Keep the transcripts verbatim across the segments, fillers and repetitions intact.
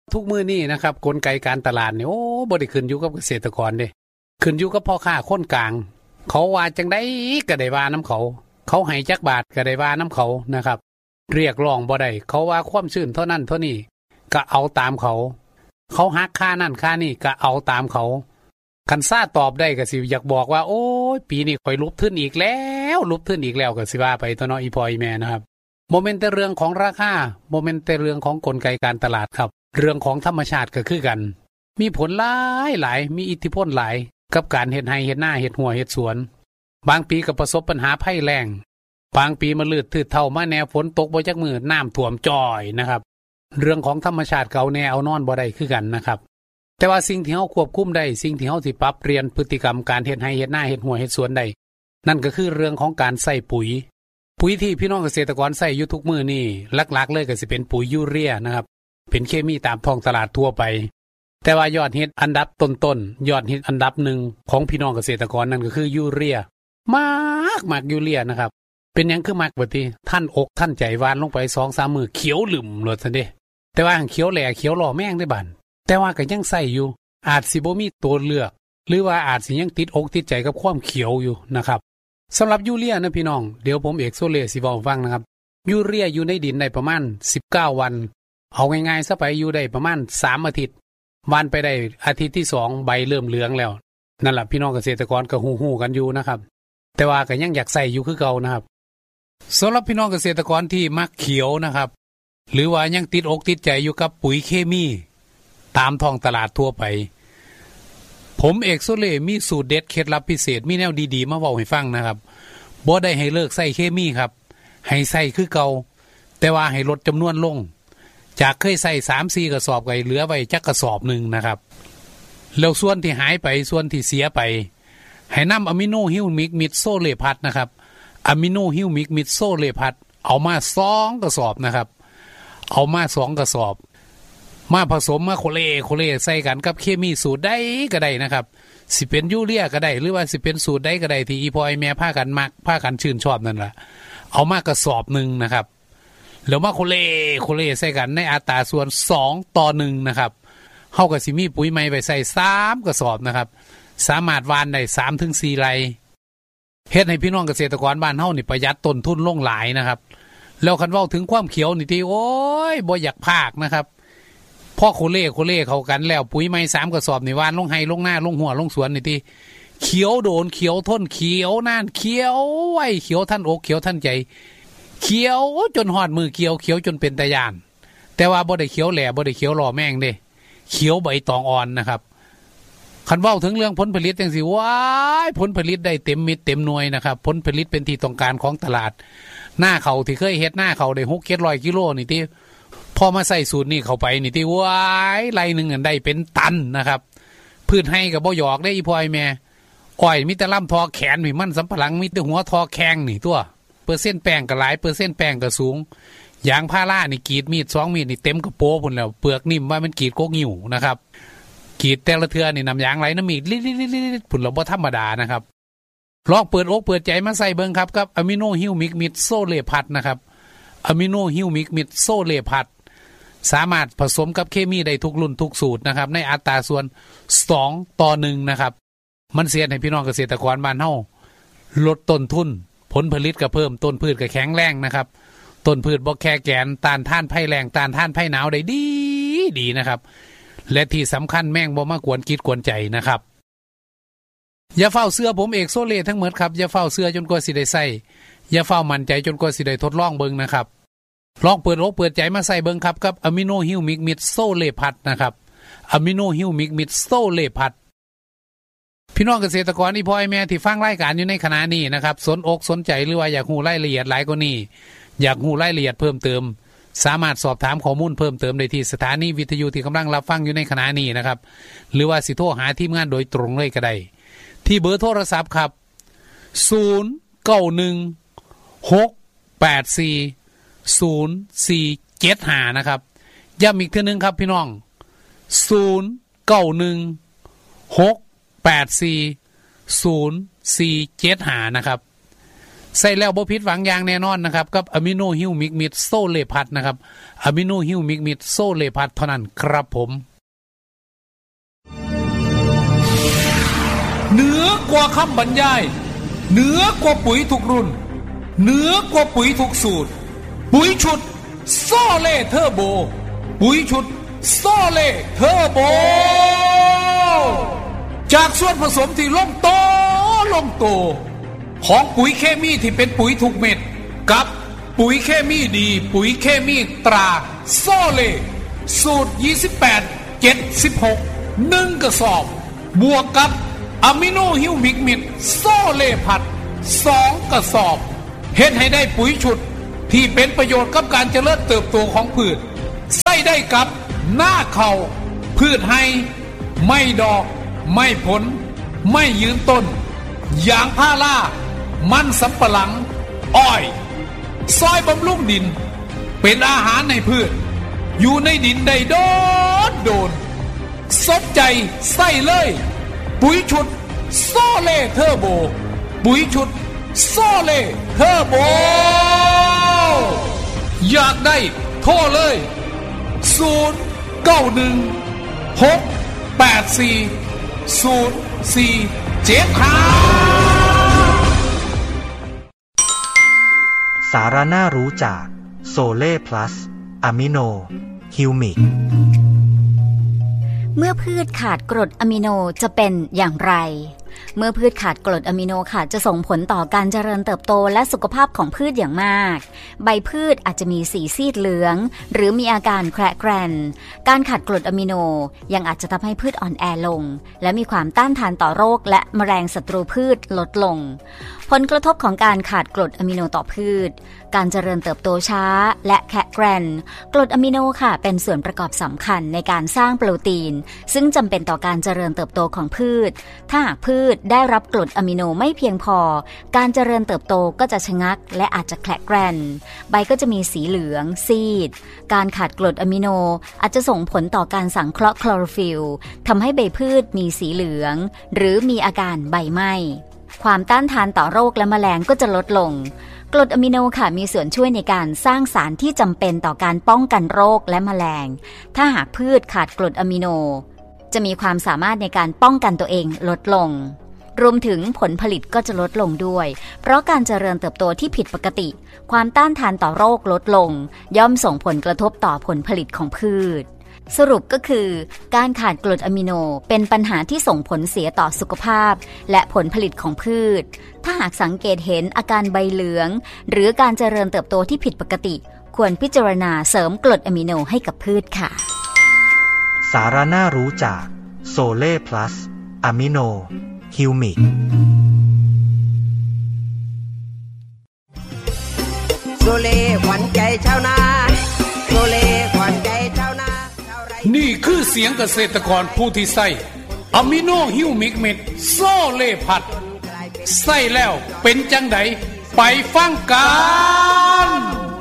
ทุกมื้อนี้นะครับกลไกการตลาดนี่โอ้บ่ได้ขึ้นอยู่กับเกษตรกรเด้ขึ้นอยู่กับพ่อค้าคนกลางเขาว่าจังได๋ก็ได้ว่านํเขาเขาให้จักบาทก็ได้ว่านํเขานะครับเรียกร้องบ่ได้เขาว่าความชื้นเท่านั้นเท่านี้ก็เอาตามเขาเขาหักค่านั่นค่านี่ก็เอาตามเขาคันซ่าตอบได้ก็สิอยากบอกว่าโอ้ยปีนี้ข่อยลุบทึ้นอีกแล้วลุบทึ้นอีกแล้วก็สิว่าไปตัวเนาะอีพ่ออีแม่นะครับโมเมนต์แต่เรื่องของราคาโมเมนต์แต่เรื่องของกลไกการตลาดครับเรื่องของธรรมชาติก็คือกันมีผลหลายหลายมีอิทธิพลหลายกับการเฮ็ดไร่เฮ็ดนาเฮ็ดหัวเฮ็ดสวนบางปีก็ประสบปัญหาภัยแล้งบางปีมันลืดทืดเท่ามาแนวฝนตกบ่จักมือน้ำท่วมจ่อยนะครับเรื่องของธรรมชาติเก่าแนวเอานอนบ่ได้คือกันนะครับแต่ว่าสิ่งที่เฮาควบคุมได้สิ่งที่เฮาสิปรับเปลี่ยนพฤติกรรมการเฮ็ดไร่เฮ็ดนาเฮ็ดหัวเฮ็ดสวนได้นั่นก็คือเรื่องของการใส่ปุ๋ยปุ๋ยที่พี่น้องเกษตรกรใส่อยู่ทุกมื้อนี่หลักๆเลยก็สิเป็นปุ๋ยยูเรียนะครับเป็นเคมีตามท้องตลาดทั่วไปแต่ว่ายอดฮิตอันดับต้นๆยอดฮิตอันดับหนึ่งของพี่น้องเกษตรกรนั่นก็คือยูเรียมากมากยูเรียนะครับเป็นหยังคือมักบ่ติท่านอกท่านใจหวานลงไป สองสาม มื้อเขียวหลึมโลดซั่นเด้แต่ว่าเขียวแหล่เขียวหล่อแม่งได้บัดแต่ว่าก็ยังใส่อยู่อาจสิบ่มีตัวเลือกหรือว่าอาจสิยังติดอกติดใจกับความเขียวอยู่นะครับสำหรับยูเรียนะพี่น้องเดี๋ยวผมเอกโซเลสิบอกฟังนะครับยูเรียอยู่ในดินได้ประมาณสิบเก้าวันเอาง่ายๆซะไปอยู่ได้ประมาณสามอาทิตย์วันไปได้อาทิตย์ที่สองใบเริ่มเหลืองแล้วนั่นแหละพี่น้องเกษตรกรก็ฮู้ๆกันอยู่นะครับแต่ว่าก็ยังอยากใส่อยู่คือเก่านะครับสำหรับพี่น้องเกษตรกรที่มักเขียวนะครับหรือว่ายังติดอกติดใจอยู่กับปุ๋ยเคมีตามท้องตลาดทั่วไปผมเอกโซเลมีสูตรเด็ดเคล็ดลับพิเศษมีแนวดีๆมาเว้าให้ฟังนะครับบ่ได้ให้เลิกใส่เคมีครับให้ใส่คือเก่าแต่ว่าให้ลดจำนวนลงจากเคยใส่ สามสี่ กระสอบก็เหลือไว้จักกระสอบนึงนะครับแล้วส่วนที่หายไปส่วนที่เสียไปให้นำอะมิโนฮิวมิกมิดโซเลพัทนะครับอะมิโนฮิวมิกมิดโซเลพัทเอามาสองกระสอบนะครับเอามาสองกระสอบมาผสมมาโคเลโคเลใส่กันกับเคมีสูตรใดก็ได้นะครับสิเป็นยูเรียก็ได้หรือว่าสิเป็นสูตรใดก็ได้ที่อีพอยแม่พากันมักพากันชื่นชอบนั่นแหละเอามากระสอบนึงนะครับแล้วมาโคเลโคเลใส่กันในอัตราส่วนสองต่อหนึ่งนะครับเฮาก็สิมีปุ๋ยใหม่ไปใส่สามกระสอบนะครับสามารถหว่านได้ สามถึงสี่ ไร่เฮ็ดให้พี่น้องเกษตรกรบ้านเฮานี่ประหยัดต้นทุนลงหลายนะครับแล้วคันเว้าถึงความเขียวนี่ที่โอ้ยบ่อยากพากนะครับพอโคเล่โคเล่เข้ากันแล้วปุ๋ยไม้สามกระสอบนี่หว่านลงไห้ลงหน้าลงหัวลงสวนนี่ที่เขียวโดนเขียวทนเขียวนานเขียวไว้เขียวท่านอกเขียวท่านใจเขียวจนหอดมือเขียวเขียวจนเป็นตะยานแต่ว่าบ่ได้เขียวแหล่บ่ได้เขียวหล่อแม่งเด้เขียวใบตองอ่อนนะครับคันเว้าถึงเรื่องผลผลิตจังซี่ว้ายผลผลิตได้เต็มมิตรเต็มหน่วยนะครับผลผลิตเป็นที่ต้องการของตลาดหน้าเขาที่เคยเฮ็ดหน้าเขาได้หกเจ็ดร้อยกิโลนี่ที่พอมาใส่สูตรนี่เข้าไปนี่ที่ว้ายไรหนึ่งอันได้เป็นตันนะครับพืชให้กับบ่หยอกได้อีพอยแม่อ้อยมีแต่ลำทอแขนมีมันสำปะหลังมีแต่หัวทอแข้งนี่ตัวเปอร์เซ็นต์แป้งก็หลายเปอร์เซ็นต์แป้งก็สูงยางพารานี่กรีดมีดสองมีดนี่เต็มกระโปรงพุ่นแล้วเปลือกนิ่มว่ามันกรีดโกกหิวนะครับกรีดแต่ละเทื่อนี่น้ำยางไหลน้ำมีดลิดๆๆๆพุ่นแล้วบ่ธรรมดานะครับลองเปิดอกเปิดใจมาใส่เบิ่งครับกับอะมิโนฮิวมิกมิดโซเลพัทนะครับอะมิโนฮิวมิกมิดโซเลพัทสามารถผสมกับเคมีได้ทุกรุ่นทุกสูตรนะครับในอัตราส่วนสองต่อหนึ่งนะครับมันเสียให้พี่น้องเกษตรกรบ้านเฮาลดต้นทุนผลผลิตก็เพิ่มต้นพืชก็แข็งแรงนะครับต้นพืชบ่แค่แกนต้านทานภัยแล้งต้านทานภัยหนาวได้ดีดีนะครับและที่สำคัญแม่งบ่มากวนกิดกวนใจนะครับอย่าเฝ้าเสื้อผมเอกโซเลทั้งหมดครับอย่าเฝ้าเสื้อจนกว่าสิได้ใส่อย่าเฝ้ามั่นใจจนกว่าสิได้ทดลองเบิ่งนะครับลองเปิดอกเปิดใจมาใส่เบิ่งครับกับอะมิโนฮิวมิกมิดโซเลพัทนะครับอะมิโนฮิวมิกมิดโซเลพัทพี่น้องเกษตรกรอีพ่อแม่ที่ฟังรายการอยู่ในขณะนี้นะครับสนอกสนใจหรือว่าอยากรู้รายละเอียดหลายกว่านี้อยากรู้รายละเอียดเพิ่มเติมสามารถสอบถามข้อมูลเพิ่มเติมได้ที่สถานีวิทยุที่กำลังรับฟังอยู่ในขณะนี้นะครับหรือว่าสิโทรหาทีมงานโดยตรงเลยก็ได้ที่เบอร์โทรศัพท์ครับศูนย์ เก้า หนึ่ง หก แปด สี่ ศูนย์ สี่ เจ็ด ห้านะครับย้ำอีกทีนึงครับพี่น้องศูนย์ เก้า หนึ่ง หก แปด สี่ ศูนย์ สี่ เจ็ด ห้านะครับใส่แล้วบ่ผิดหวังอย่างแน่นอนนะครับกับอะมิโนฮิลมิกมิดโซเลพัทนะครับอะมิโนฮิลมิกมิดโซเลพัทเท่านั้นครับผมเหนือกว่าคำบรรยายเหนือกว่าปุ๋ยทุกรุ่นเหนือกว่าปุ๋ยทุกสูตรปุ๋ยชุดโซเล่เทอร์โบปุ๋ยชุดโซเล่เทอร์โบจากส่วนผสมที่ลงโตลงโตของปุ๋ยเคมีที่เป็นปุ๋ยถูกเม็ดกับปุ๋ยเคมีดีปุ๋ยเคมีตราโซเล่สูตรยี่สิบแปด เจ็ดสิบหก หนึ่งกระสอบบวกกับอะมิโนฮิวมิกมิดโซเล่พัดสองกระสอบเฮ็ดให้ได้ปุ๋ยชุดที่เป็นประโยชน์กับการเจริญเติบโตของพืชใส่ได้กับหน้าเข่าพืชให้ไม่ดอกไม่ผลไม่ยืนต้นยางพารามันสำปะหลังอ้อยซอยบำรุงดินเป็นอาหารในพืชอยู่ในดินได้โดนโดนสนใจใส่เลยปุ๋ยชุดโซเล่เทอร์โบปุ๋ยชุดโซเล่เทอร์โบอยากได้โทรเลยศูนย์ เก้า หนึ่ง หก แปด สี่ ศูนย์ สี่ เจ็ด ห้าสาระน่ารู้จากโซเล่พลัสอะมิโนฮิวมิกเมื่อพืชขาดกรดอะมิโนจะเป็นอย่างไรเมื่อพืชขาดกรดอะมิโนค่ะจะส่งผลต่อการเจริญเติบโตและสุขภาพของพืชอย่างมากใบพืชอาจจะมีสีซีดเหลืองหรือมีอาการแคระแกรนการขาดกรดอะมิโนยังอาจจะทำให้พืชอ่อนแอลงและมีความต้านทานต่อโรคและแมลงศัตรูพืชลดลงผลกระทบของการขาดกรดอะมิโนต่อพืชการเจริญเติบโตช้าและแคระแกรนกรดอะมิโนค่ะเป็นส่วนประกอบสำคัญในการสร้างโปรตีนซึ่งจำเป็นต่อการเจริญเติบโตของพืชถ้าหากพืชได้รับกรดอะมิโนไม่เพียงพอการเจริญเติบโตก็จะชะงักและอาจจะแคระแกรนใบก็จะมีสีเหลืองซีดการขาดกรดอะมิโนอาจจะส่งผลต่อการสังเคราะห์คลอโรฟิลล์ทำให้ใบพืชมีสีเหลืองหรือมีอาการใบไหม้ความต้านทานต่อโรคและแมลงก็จะลดลงกรดอะมิโนค่ะมีส่วนช่วยในการสร้างสารที่จำเป็นต่อการป้องกันโรคและแมลงถ้าหากพืชขาดกรดอะมิโนจะมีความสามารถในการป้องกันตัวเองลดลงรวมถึงผลผลิตก็จะลดลงด้วยเพราะการเจริญเติบโตที่ผิดปกติความต้านทานต่อโรคลดลงย่อมส่งผลกระทบต่อผลผลิตของพืชสรุปก็คือการขาดกรดอะมิโนเป็นปัญหาที่ส่งผลเสียต่อสุขภาพและผลผลิตของพืชถ้าหากสังเกตเห็นอาการใบเหลืองหรือการเจริญเติบโตที่ผิดปกติควรพิจารณาเสริมกรดอะมิโนให้กับพืชค่ะสาระน่ารู้จากโซเล่พลัสอะมิโนฮิวมิกโซเล่ขวัญใจชาวนาโซเล่ขวัญใจชาวนานี่คือเสียงเกษตรกรผู้ที่ใส่อะมิโนฮิวมิกเม็ดโซเล่พัดใส่แล้วเป็นจังไดไปฟังกัน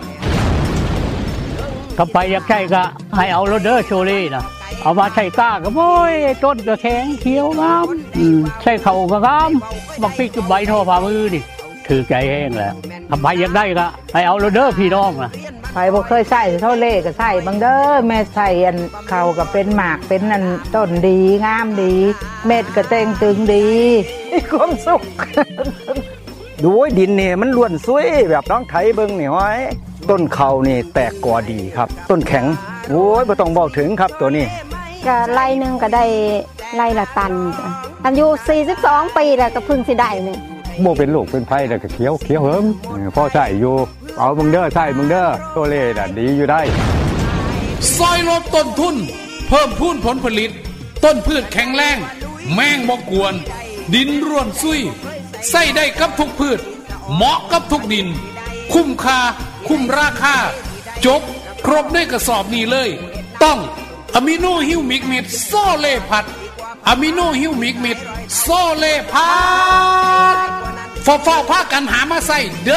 ถ้าไปอยากใช้ก็ให้เอาโรเดอร์โชเล่นะเอามาใช้ก้าก็โอ้ยต้นก็แข็งเขียวงามใช้เข่าก็งามบักพริกกับใบทอฝ่ามือดิถือใจแห้งแล้วถ้าไปอยากได้ก็ให้เอาโรเดอร์พี่น้องนะใครบ่เคยใส่เท่าเล่ก็ใส่บางเด้อแม่ใส่อันเขาก็เป็นหมากเป็นอันต้นดีงามดีเม็ดก็เต่งตึงดีมีความสุขดูดินนี่มันล้วนสวยแบบน้องไถเบิ่งนี่ห้อยต้นเขานี่แตกกอดีครับต้นแข็งโอ้ยบ่ต้องบอกถึงครับตัวนี้ก็ไร่นึงก็ได้ไร่ละตันอายุสี่สิบสองปีแล้วก็เพิ่งสิได้นี่บ่เป็นโรคเป็นภัยแล้วก็เขียวเขียวเหิมพอใช้อยู่เอามึงเด้อใช้มึงเด้อตัวเล่น่ะดีอยู่ได้ซอยลดต้นทุนเพิ่มพูนผลผลิตต้นพืชแข็งแรงแมงบ่กวนดินร่วนซุยใส่ได้กับทุกพืชเหมาะกับทุกดินคุ้มค่าคุ้มราคาจบครบในกระสอบนี้เลยต้องอะมิโนฮิวมิกเม็ดโซเล่พัดอะมิโนฮิวมิกเม็ดโซเล่พัดฟ้าฟ้าพากันหามาใส่เด้อ